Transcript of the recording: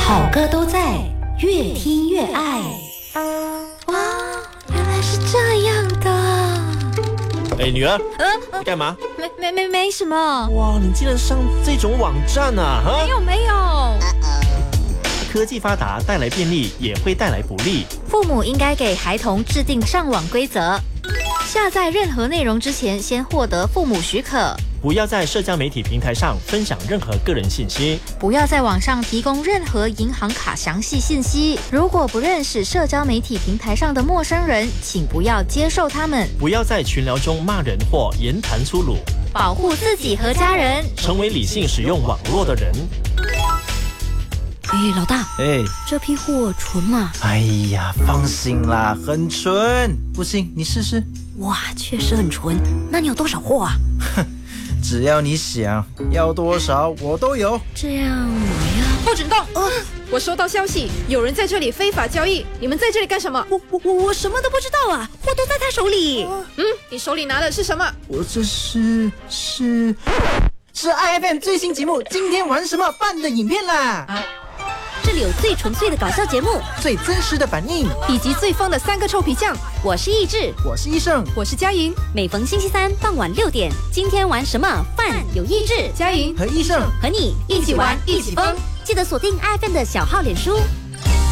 好歌都在，越听越爱。 哇，原来是这样的。 哎，女儿，你干嘛？ 没什么。 哇，你竟然上这种网站啊！哈， 没有。 科技发达带来便利，也会带来不利。 父母应该给孩童制定上网规则。下载任何内容之前，先获得父母许可。 不要在社交媒体平台上分享任何个人信息。 不要在网上提供任何银行卡详细信息。如果不认识社交媒体平台上的陌生人，请不要接受他们。 不要在群聊中骂人或言谈粗鲁。 保护自己和家人， 成为理性使用网络的人。 老大，这批货纯吗？ 哎呀，放心啦，很纯。不信你试试。 哇，确实很纯。那你有多少货啊？ 只要你想要多少，我都有。 这样我要不准动！我收到消息，有人在这里非法交易，你们在这里干什么？ 我什么都不知道啊，货都在他手里。 你手里拿的是什么？ 我这是 IFM 最新节目《今天玩什么》办的影片啦。 这里有最纯粹的搞笑节目， 最真实的反应， 以及最疯的3个臭皮匠。 我是易志， 我是医生， 我是佳莹。 每逢星期三傍晚6点，今天玩什么？饭有易志、 佳莹和医生和你一起玩，一起疯。 记得锁定 IFM 的小号脸书。